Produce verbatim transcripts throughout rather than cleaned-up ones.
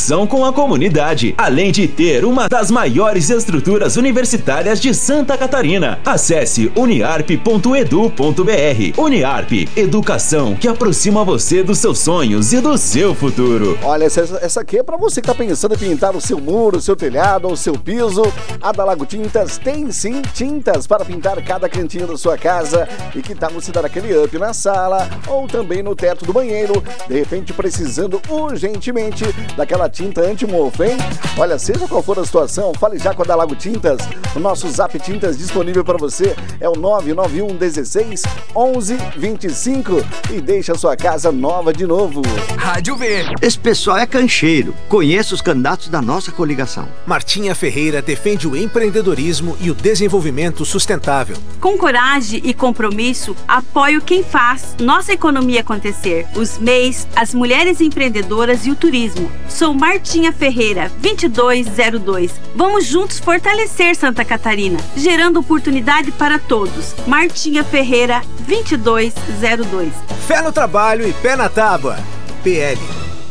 conexão com a comunidade, além de ter uma das maiores estruturas universitárias de Santa Catarina. Acesse uniarp ponto edu ponto br. Uniarp, educação que aproxima você dos seus sonhos e do seu futuro. Olha, essa, essa aqui é pra você que tá pensando em pintar o seu muro, o seu telhado ou o seu piso. A da Lago Tintas tem sim tintas para pintar cada cantinho da sua casa. E que tal você dar aquele up na sala ou também no teto do banheiro, de repente precisando urgentemente daquela tinta anti-mofo, hein? Olha, seja qual for a situação, fale já com a da Lago Tintas. O nosso Zap Tintas disponível para você é o nove nove um dezesseis onze vinte e cinco e deixa a sua casa nova de novo. Rádio V. Esse pessoal é cancheiro. Conheça os candidatos da nossa coligação. Martinha Ferreira defende o empreendedorismo e o desenvolvimento sustentável. Com coragem e compromisso, apoio quem faz nossa economia acontecer. Os M E Is, as mulheres empreendedoras e o turismo. Sou Martinha Ferreira, vinte e dois zero dois. Vamos juntos fortalecer Santa Catarina, gerando oportunidade para todos. Martinha Ferreira, vinte e dois zero dois. Fé no trabalho e pé na tábua. P L.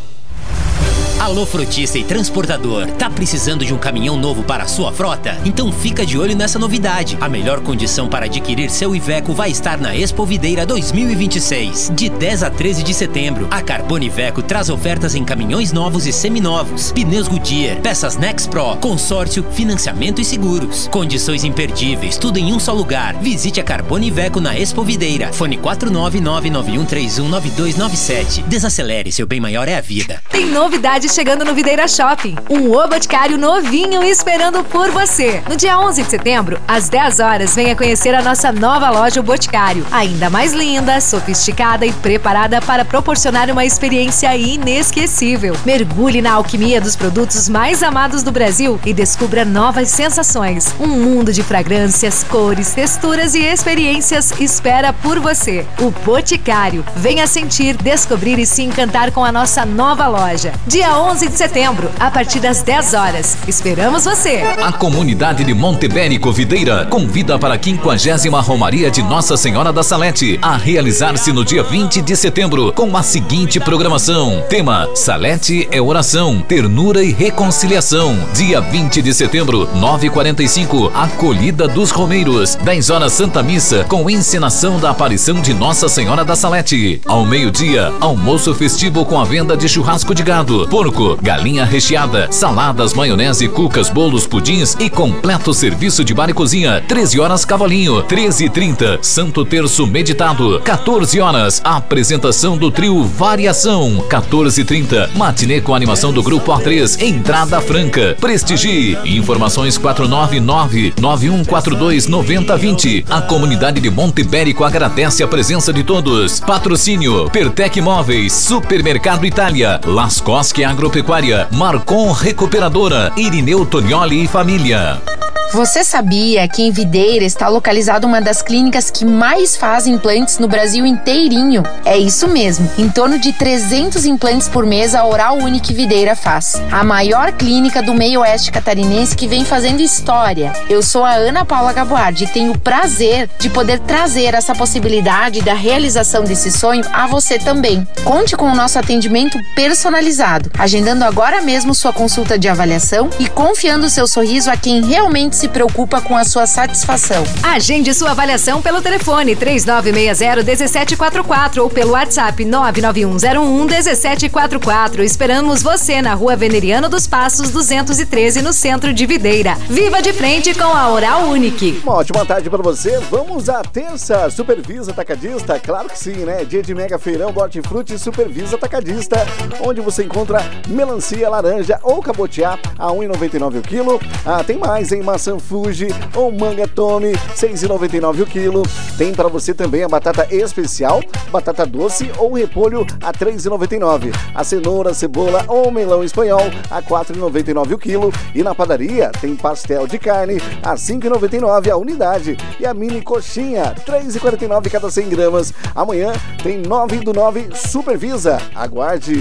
Alô Frutista e Transportador, tá precisando de um caminhão novo para a sua frota? Então fica de olho nessa novidade. A melhor condição para adquirir seu Iveco vai estar na Expo Videira dois mil e vinte e seis. De dez a treze de setembro, a Carbone Iveco traz ofertas em caminhões novos e seminovos, pneus Goodyear, peças Nex Pro, consórcio, financiamento e seguros. Condições imperdíveis, tudo em um só lugar. Visite a Carbone Iveco na Expo Videira. Fone quatro nove nove nove um três um nove dois nove sete. Desacelere, seu bem maior é a vida. Tem novidade chegando no Videira Shopping. Um O Boticário novinho esperando por você. No dia onze de setembro, às dez horas, venha conhecer a nossa nova loja O Boticário. Ainda mais linda, sofisticada e preparada para proporcionar uma experiência inesquecível. Mergulhe na alquimia dos produtos mais amados do Brasil e descubra novas sensações. Um mundo de fragrâncias, cores, texturas e experiências espera por você. O Boticário. Venha sentir, descobrir e se encantar com a nossa nova loja. Dia onze de setembro, a partir das dez horas. Esperamos você! A comunidade de Montebérico Videira convida para a quinquagésima Romaria de Nossa Senhora da Salete a realizar-se no dia vinte de setembro com a seguinte programação. Tema: Salete é oração, ternura e reconciliação. Dia vinte de setembro, nove e quarenta e cinco, Acolhida dos Romeiros. dez horas Santa Missa com encenação da aparição de Nossa Senhora da Salete. Ao meio-dia, almoço festivo com a venda de churrasco de gado, porco, galinha recheada, saladas, maionese, cucas, bolos, pudins e completo serviço de bar e cozinha. treze horas Cavalinho, treze e trinta, Santo Terço Meditado. quatorze horas, apresentação do trio Variação. quatorze e trinta, matinê com animação do Grupo A três, entrada franca. Prestigie. Informações quatro nove nove nove um quatro dois nove zero dois zero. A comunidade de Montebérico agradece a presença de todos. Patrocínio: Pertec Móveis, Supermercado Itália, Las Cosque Agropecuária, Marcon Recuperadora, Irineu Tonioli e família. Você sabia que em Videira está localizada uma das clínicas que mais fazem implantes no Brasil inteirinho? É isso mesmo, em torno de trezentos implantes por mês a Oral Unique Videira faz. A maior clínica do meio oeste catarinense que vem fazendo história. Eu sou a Ana Paula Gaboardi e tenho o prazer de poder trazer essa possibilidade da realização desse sonho a você também. Conte com o nosso atendimento personalizado, agendando agora mesmo sua consulta de avaliação e confiando seu sorriso a quem realmente se preocupa com a sua satisfação. Agende sua avaliação pelo telefone três nove seis zero um sete quatro quatro ou pelo WhatsApp nove nove um zero um um sete quatro quatro. Esperamos você na Rua Veneriano dos Passos duzentos e treze, no centro de Videira. Viva de frente com a Oral Unique. Uma ótima tarde para você. Vamos à terça Supervisa Atacadista. Claro que sim, né? Dia de mega feirão do Hortifruti Supervisa Atacadista, onde você encontra melancia, laranja ou cabotiá a um real e noventa e nove centavos o quilo. Ah, tem mais, hein? Maçã Fuji ou manga Tome, seis reais e noventa e nove centavos o quilo. Tem para você também a batata especial, batata doce ou repolho a três reais e noventa e nove centavos. A cenoura, cebola ou melão espanhol a quatro reais e noventa e nove centavos o quilo. E na padaria tem pastel de carne a cinco reais e noventa e nove centavos a unidade. E a mini coxinha, três reais e quarenta e nove centavos cada cem gramas. Amanhã tem nove do nove Supervisa. Aguarde.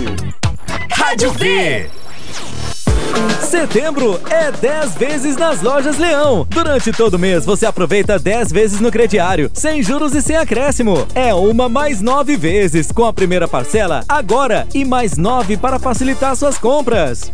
Rádio V. Setembro é dez vezes nas Lojas Leão. Durante todo o mês você aproveita dez vezes no crediário, sem juros e sem acréscimo. É uma mais nove vezes com a primeira parcela agora e mais nove para facilitar suas compras.